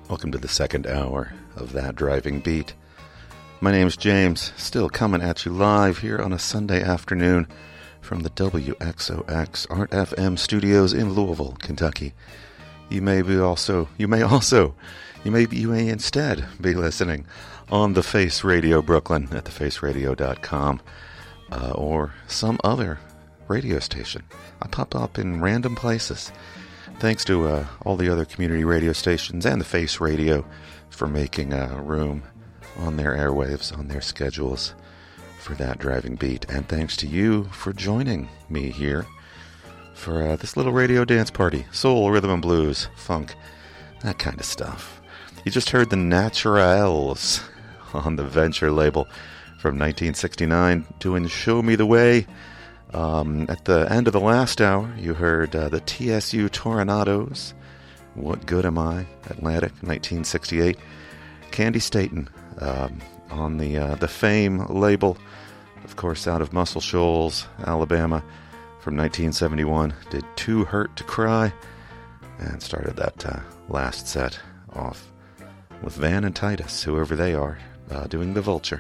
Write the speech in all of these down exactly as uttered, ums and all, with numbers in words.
Welcome to the second hour of That Driving Beat. My name's James, still coming at you live here on a Sunday afternoon from the W X O X Art F M studios in Louisville, Kentucky. You may be also, you may also, you may be, you may instead be listening on The Face Radio Brooklyn at the face radio dot com uh, or some other radio station. I pop up in random places. Thanks to uh, all the other community radio stations and the Face Radio for making uh, room on their airwaves, on their schedules for That Driving Beat. And thanks to you for joining me here for uh, this little radio dance party. Soul, rhythm and blues, funk, that kind of stuff. You just heard the Naturals on the Venture label from nineteen sixty-nine doing Show Me the Way. Um, at the end of the last hour, you heard uh, the T S U Tornadoes, What Good Am I, Atlantic, nineteen sixty-eight. Candy Staten um, on the uh, the Fame label, of course, out of Muscle Shoals, Alabama, from nineteen seventy-one. Did Too Hurt to Cry, and started that uh, last set off with Van and Titus, whoever they are, uh, doing The Vulture.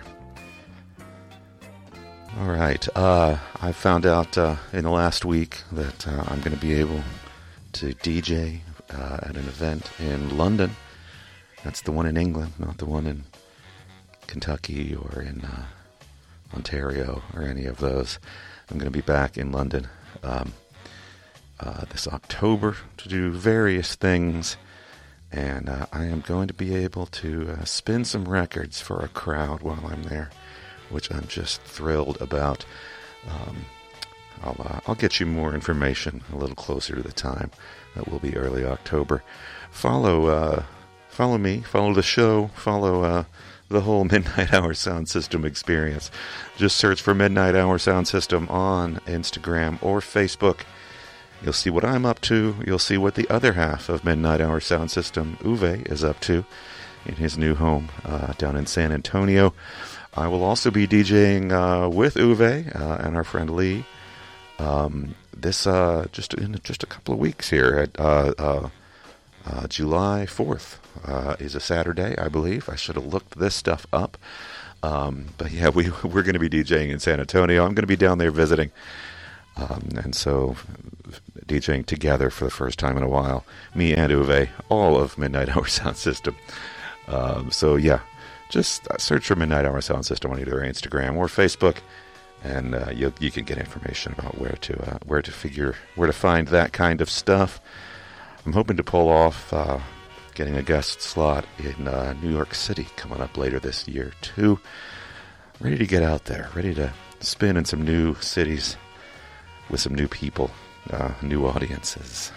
All right, uh, I found out uh, in the last week that uh, I'm going to be able to D J uh, at an event in London. That's the one in England, not the one in Kentucky or in uh, Ontario or any of those. I'm going to be back in London um, uh, this October to do various things, and uh, I am going to be able to uh, spin some records for a crowd while I'm there, which I'm just thrilled about. Um, I'll uh, I'll get you more information a little closer to the time. That will be early October. Follow uh, follow me, follow the show, follow uh, the whole Midnight Hour Sound System experience. Just search for Midnight Hour Sound System on Instagram or Facebook. You'll see what I'm up to. You'll see what the other half of Midnight Hour Sound System, Uwe, is up to in his new home uh, down in San Antonio. I will also be DJing uh, with Uwe uh, and our friend Lee um, this uh, just in just a couple of weeks here. At uh, uh, uh, July fourth uh, is a Saturday, I believe. I should have looked this stuff up. Um, but yeah, we, we're going to be DJing in San Antonio. I'm going to be down there visiting. Um, and so DJing together for the first time in a while. Me and Uwe, all of Midnight Hour Sound System. Um, so yeah. Just search for Midnight Hour Sound System on either Instagram or Facebook, and uh, you you can get information about where to uh, where to figure where to find that kind of stuff. I'm hoping to pull off uh, getting a guest slot in uh, New York City coming up later this year too. Ready to get out there, ready to spin in some new cities with some new people, uh, new audiences.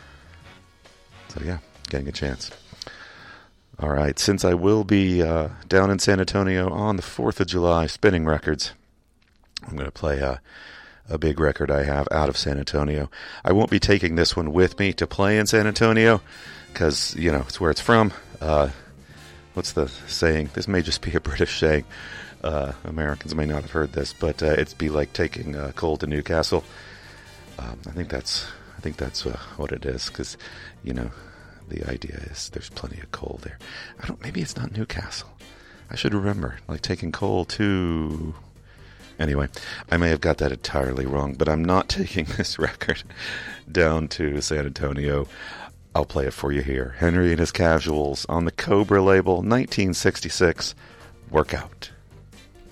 So yeah, getting a chance. All right, since I will be uh, down in San Antonio on the fourth of July spinning records, I'm going to play a, a big record I have out of San Antonio. I won't be taking this one with me to play in San Antonio because, you know, it's where it's from. Uh, what's the saying? This may just be a British saying. Uh, Americans may not have heard this, but uh, it'd be like taking uh, coal to Newcastle. Um, I think that's I think that's uh, what it is because, you know, the idea is there's plenty of coal there. I don't. Maybe it's not Newcastle. I should remember, like taking coal to... Anyway, I may have got that entirely wrong, but I'm not taking this record down to San Antonio. I'll play it for you here. Henry and His Casuals on the Cobra label, nineteen sixty-six, Workout.